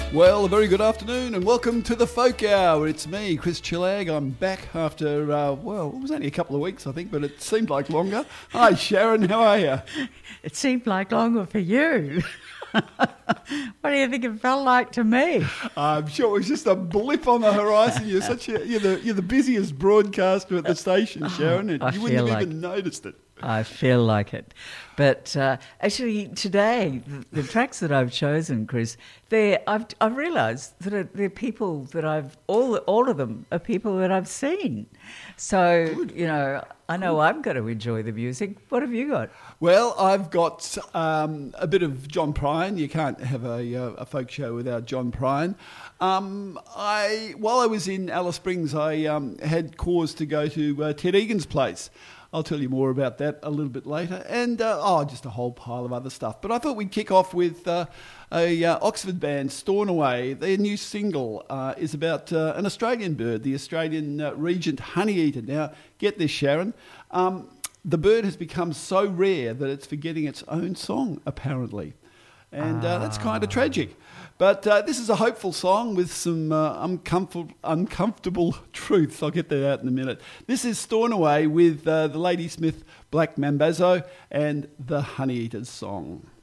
Well, a very good afternoon and welcome to the Folk Hour. It's me, Chris Chillag. I'm back after, it was only a couple of weeks, I think, but it seemed like longer. Hi, Sharon, how are you? It seemed like longer for you. What do you think it felt like to me? I'm sure it was just a blip on the horizon. You're the busiest broadcaster at the station, Sharon, and you wouldn't have even noticed it. I feel like it. But actually today, the tracks that I've chosen, Chris, I've realised that they're people that all of them are people that I've seen. So, Good. I know I'm going to enjoy the music. What have you got? Well, I've got a bit of John Prine. You can't have a folk show without John Prine. While I was in Alice Springs, I had cause to go to Ted Egan's place. I'll tell you more about that a little bit later. And, just a whole pile of other stuff. But I thought we'd kick off with a Oxford band, Stornoway. Their new single is about an Australian bird, the Australian regent honeyeater. Now, get this, Sharon. The bird has become so rare that it's forgetting its own song, apparently. And that's kind of tragic. But this is a hopeful song with some uncomfortable truths. I'll get that out in a minute. This is Stornoway with the Ladysmith Black Mambazo and the Honeyeaters song.